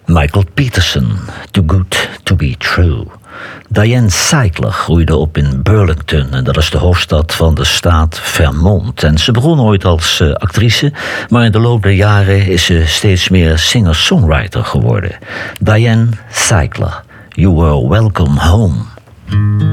Michael Peterson, Too Good To Be True. Diane Zeigler groeide op in Burlington en dat is de hoofdstad van de staat Vermont. En ze begon ooit als actrice, maar in de loop der jaren is ze steeds meer singer-songwriter geworden. Diane Zeigler, You Were Welcome Home.